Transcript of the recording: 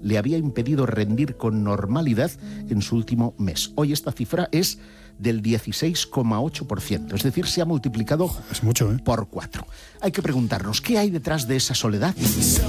le había impedido rendir con normalidad en su último mes. Hoy esta cifra es del 16,8%, es decir, se ha multiplicado es mucho, por 4. Hay que preguntarnos, ¿qué hay detrás de esa soledad?